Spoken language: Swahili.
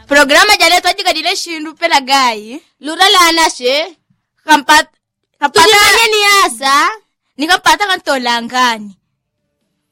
Programa jale twajiga dile shindu pela gai. Lura la anashe. Kapata Tujimanye ni asa. Nikapata kantolangani.